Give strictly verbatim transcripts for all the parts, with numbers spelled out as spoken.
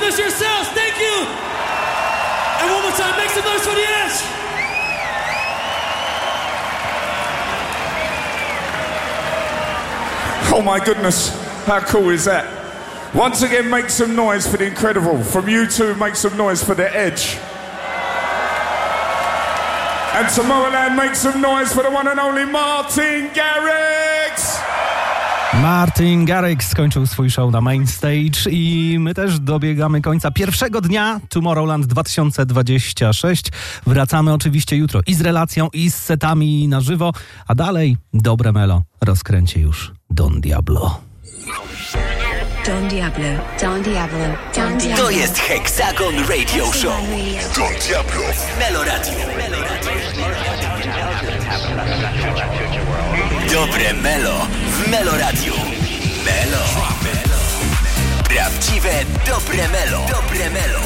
noise for yourselves. Thank you. And one more time, make some noise for The Edge. Oh my goodness, how cool is that? Once again, make some noise for The Incredible. From you two, make some noise for The Edge. And Tomorrowland, make some noise for the one and only Martin Garrix. Martin Garrix skończył swój show na Main Stage i my też dobiegamy końca pierwszego dnia Tomorrowland dwa tysiące dwudziesty szósty. Wracamy oczywiście jutro i z relacją, i z setami na żywo, a dalej dobre melo rozkręci już Don Diablo. Don Diablo, Don Diablo, Don Diablo. To jest Hexagon Radio Show. Don Diablo w Melo Radio. Dobre melo w Melo Radio. Melo. Prawdziwe dobre melo. Dobre melo.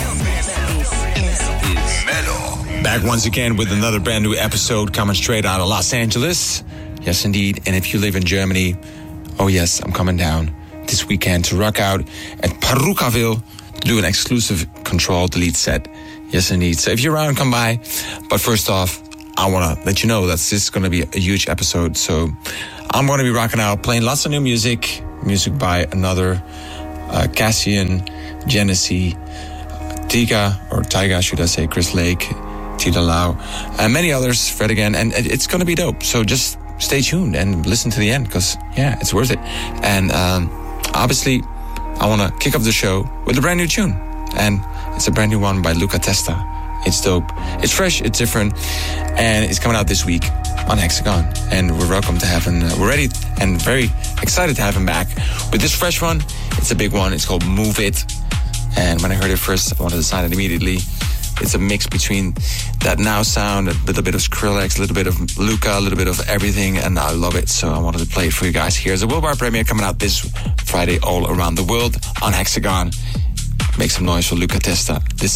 Melo. Back once again with another brand new episode coming straight out of Los Angeles. Yes, indeed. And if you live in Germany, oh yes, I'm coming down this weekend to rock out at Perukaville to do an exclusive Control Delete set. Yes, indeed. So if you're around, come by. But first off, I want to let you know that this is going to be a huge episode. So I'm going to be rocking out, playing lots of new music, music by another uh, Cassian, Genesee, Tiga, or Tyga, should I say, Chris Lake, Tita Lau, and many others, Fred again. And it's going to be dope. So just stay tuned and listen to the end because, yeah, it's worth it. And um, obviously, I want to kick off the show with a brand new tune. And it's a brand new one by Luca Testa. It's dope. It's fresh. It's different. And it's coming out this week on Hexagon. And we're welcome to have him. Uh, we're ready and very excited to have him back with this fresh one. It's a big one. It's called Move It. And when I heard it first, I wanted to sign it immediately. It's a mix between that now sound, a little bit of Skrillex, a little bit of Luca, a little bit of everything, and I love it. So I wanted to play it for you guys. Here's a worldwide premiere coming out this Friday all around the world on Hexagon. Make some noise for Luca Testa. This